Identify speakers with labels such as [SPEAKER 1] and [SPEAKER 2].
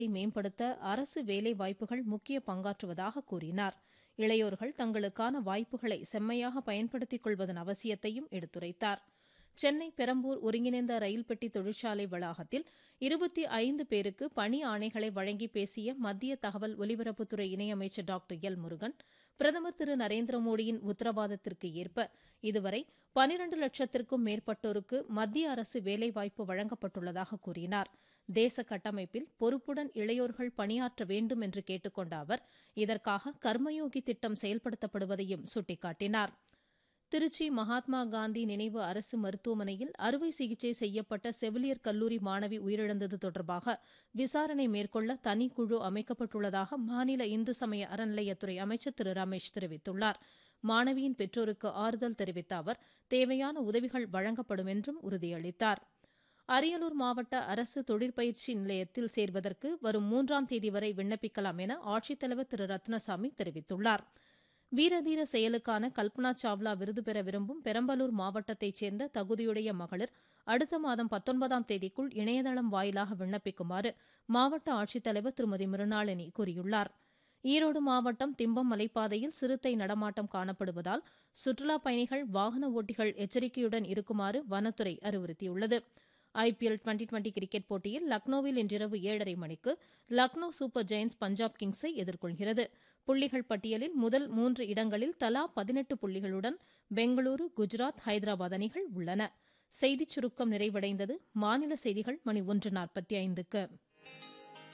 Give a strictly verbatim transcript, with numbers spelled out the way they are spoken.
[SPEAKER 1] மேம்படுத்த அரசு வேலை வாய்ப்புகள் முக்கிய பங்காற்றுவதாக கூறினார். இளையோர்கள் தங்களுக்கான வாய்ப்புகளை செம்மையாக பயன்படுத்திக் கொள்வதன் அவசியத்தையும் எடுத்துரைத்தார். சென்னை பெரம்பூர் ஒருங்கிணைந்த ரயில் பெட்டி தொழிற்சாலை வளாகத்தில் இருபத்தி ஐந்து பேருக்கு பணி ஆணைகளை வழங்கி பேசிய மத்திய தகவல் ஒலிபரப்புத்துறை இணையமைச்சர் டாக்டர் எல் முருகன், பிரதமர் திரு நரேந்திர மோடியின் உத்தரவாதத்திற்கு ஏற்ப இதுவரை பனிரண்டு லட்சத்திற்கும் மேற்பட்டோருக்கு மத்திய அரசு வேலைவாய்ப்பு வழங்கப்பட்டுள்ளதாக கூறினார். தேச கட்டமைப்பில் பொறுப்புடன் இளையோர்கள் பணியாற்ற வேண்டும் என்று கேட்டுக்கொண்ட அவர், இதற்காக கர்மயோகி திட்டம் செயல்படுத்தப்படுவதையும் சுட்டிக்காட்டினார். திருச்சி மகாத்மா காந்தி நினைவு அரசு மருத்துவமனையில் அறுவை சிகிச்சை செய்யப்பட்ட செவிலியர் கல்லூரி மாணவி உயிரிழந்தது தொடர்பாக விசாரணை மேற்கொள்ள தனிக்குழு அமைக்கப்பட்டுள்ளதாக மாநில இந்து சமய அறநிலையத்துறை அமைச்சர் திரு ரமேஷ் தெரிவித்துள்ளார். மாணவியின் பெற்றோருக்கு ஆறுதல் தெரிவித்த அவர், தேவையான உதவிகள் வழங்கப்படும் என்றும் உறுதியளித்தார். அரியலூர் மாவட்ட அரசு தொழிற்பயிற்சி நிலையத்தில் சேர்வதற்கு வரும் மூன்றாம் தேதி வரை விண்ணப்பிக்கலாம் என ஆட்சித்தலைவர் திரு ரத்னசாமி தெரிவித்துள்ளார். வீரதீர செயலுக்கான கல்பனா சாவ்லா விருது பெற விரும்பும் பெரம்பலூர் மாவட்டத்தைச் சேர்ந்த தகுதியுடைய மகளிர் அடுத்த மாதம் பத்தொன்பதாம் தேதிக்குள் இணையதளம் வாயிலாக விண்ணப்பிக்குமாறு மாவட்ட ஆட்சித்தலைவர் திருமதி மிருணாளினி கூறியுள்ளார். ஈரோடு மாவட்டம் திம்பம் மலைப்பாதையில் சிறுத்தை நடமாட்டம் காணப்படுவதால் சுற்றுலாப் பயணிகள், வாகன ஓட்டிகள் எச்சரிக்கையுடன் இருக்குமாறு வனத்துறை அறிவுறுத்தியுள்ளது. ஐபிஎல் டுவெண்டி டுவெண்டி கிரிக்கெட் போட்டியில் லக்னோவில் இன்றிரவு ஏழரை மணிக்கு லக்னோ சூப்பர் ஜெயண்ட்ஸ் பஞ்சாப் கிங்ஸை எதிர்கொள்கிறது. புள்ளிகள் பட்டியலில் முதல் மூன்று இடங்களில் தலா பதினெட்டு புள்ளிகளுடன் பெங்களூரு, குஜராத், ஹைதராபாத் அணிகள் உள்ளன. செய்திச் சுருக்கம் நிறைவடைந்தது. மாநில செய்திகள் மணி ஒன்று நாற்பத்தி ஐந்துக்கு.